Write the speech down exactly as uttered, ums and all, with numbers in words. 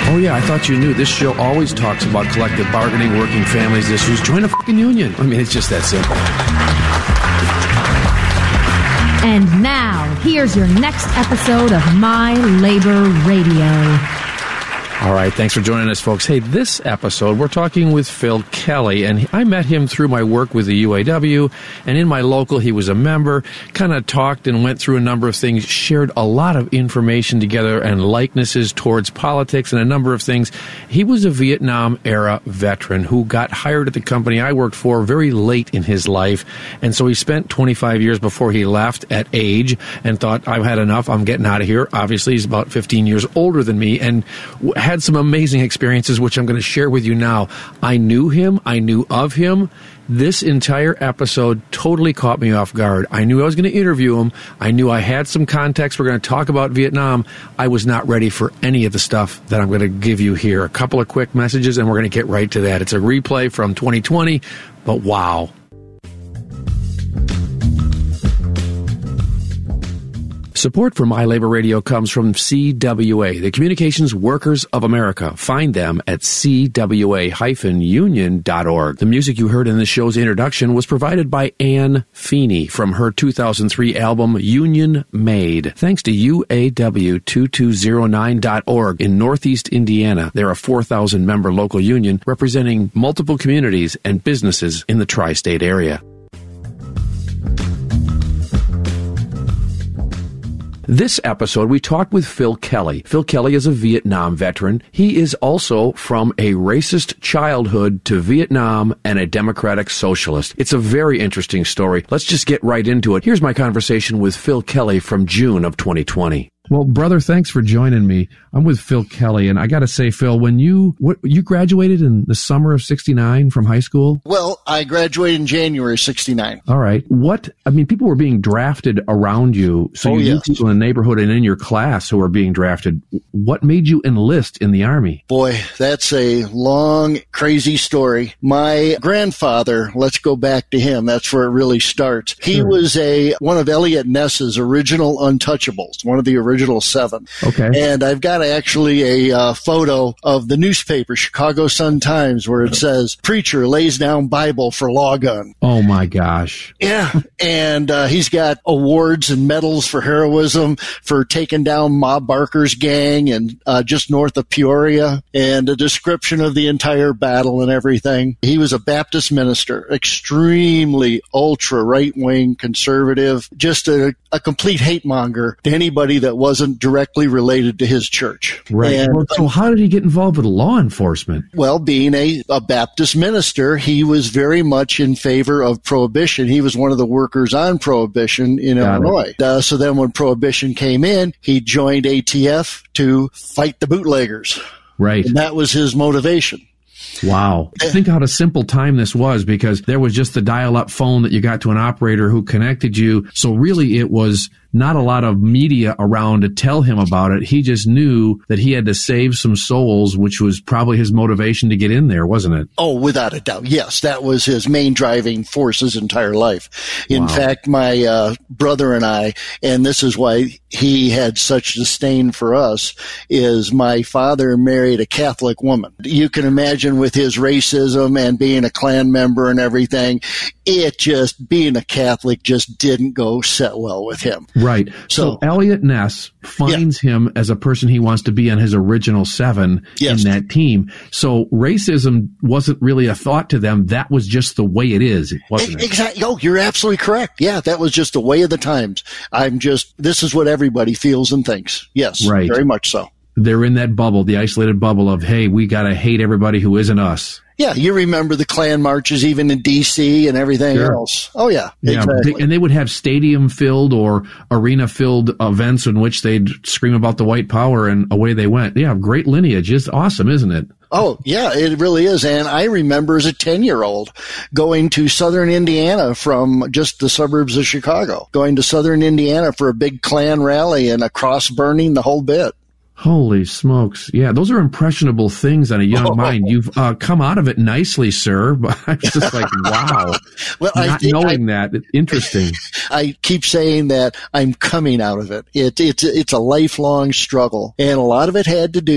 Oh, yeah, I thought you knew. This show always talks about collective bargaining, working families issues. Join a fucking union. I mean, it's just that simple. And now, here's your next episode of My Labor Radio. All right, thanks for joining us, folks. Hey, this episode, we're talking with Phil Kelly, and I met him through my work with the U A W, and in my local, he was a member, kind of talked and went through a number of things, shared a lot of information together and likenesses towards politics and a number of things. He was a Vietnam-era veteran who got hired at the company I worked for very late in his life, and so he spent twenty-five years before he left at age and thought, I've had enough, I'm getting out of here. Obviously, he's about fifteen years older than me, and had some amazing experiences, which I'm going to share with you now. I knew him. I knew of him. This entire episode totally caught me off guard. I knew I was going to interview him. I knew I had some context. We're going to talk about Vietnam. I was not ready for any of the stuff that I'm going to give you here. A couple of quick messages, and we're going to get right to that. It's a replay from twenty twenty, but wow. Support for My Labor Radio comes from C W A, the Communications Workers of America. Find them at c w a dash union dot org. The music you heard in this show's introduction was provided by Ann Feeney from her two thousand three album Union Made. Thanks to U A W two two zero nine dot org in Northeast Indiana. They're a four thousand member local union representing multiple communities and businesses in the tri-state area. This episode, we talked with Phil Kelly. Phil Kelly is a Vietnam veteran. He is also from a racist childhood to Vietnam and a democratic socialist. It's a very interesting story. Let's just get right into it. Here's my conversation with Phil Kelly from June of twenty twenty. Well, brother, thanks for joining me. I'm with Phil Kelly, and I got to say, Phil, when you what, you graduated in the summer of sixty-nine from high school? Well, I graduated in January of sixty-nine. All right. What, I mean, people were being drafted around you, so oh, you yes. knew people in the neighborhood and in your class who were being drafted. What made you enlist in the Army? Boy, that's a long, crazy story. My grandfather, let's go back to him. That's where it really starts. He Sure. was a one of Eliot Ness's original Untouchables, one of the original seven. Okay. And I've got actually a uh, photo of the newspaper, Chicago Sun-Times, where it says, "Preacher lays down Bible for law gun." Oh, my gosh. Yeah. And uh, he's got awards and medals for heroism, for taking down Ma Barker's gang and uh, just north of Peoria, and a description of the entire battle and everything. He was a Baptist minister, extremely ultra right-wing conservative, just a, a complete hate monger to anybody that wasn't directly related to his church. Right. And, Well, so how did he get involved with law enforcement? well, being a, a Baptist minister, he was very much in favor of prohibition. He was one of the workers on prohibition in Got Illinois. Uh, so then when prohibition came in, he joined A T F to fight the bootleggers. Right. And that was his motivation. Wow. Think how a simple time this was, because there was just the dial-up phone that you got to an operator who connected you. So really it was not a lot of media around to tell him about it. He just knew that he had to save some souls, which was probably his motivation to get in there, wasn't it? Oh, without a doubt. Yes, that was his main driving force his entire life. In Wow. fact, my uh, brother and I, and this is why he had such disdain for us, is my father married a Catholic woman. You can imagine with his racism and being a Klan member and everything, it just, being a Catholic just didn't go set well with him. Right. So, So- Eliot Ness finds him as a person he wants to be on his original seven Yes. in that team. So racism wasn't really a thought to them. That was just the way it is, wasn't it? Exactly. Oh, you're absolutely correct. Yeah, that was just the way of the times. I'm just, this is what everybody feels and thinks. Yes, Right. very much so. They're in that bubble, the isolated bubble of, hey, we got to hate everybody who isn't us. Yeah, you remember the Klan marches even in D C and everything Sure. else. Oh, yeah, Yeah, exactly. they, and they would have stadium-filled or arena-filled events in which they'd scream about the white power, and away they went. Yeah, great lineage. It's awesome, isn't it? Oh, yeah, it really is. And I remember as a ten-year-old going to southern Indiana from just the suburbs of Chicago, going to southern Indiana for a big Klan rally and a cross burning, the whole bit. Holy smokes. Yeah, those are impressionable things on a young mind. You've uh, come out of it nicely, sir. But I'm just like, wow. Well, I Not think knowing I- that. Interesting. I keep saying that I'm coming out of it. It, it's, it's a lifelong struggle. And a lot of it had to do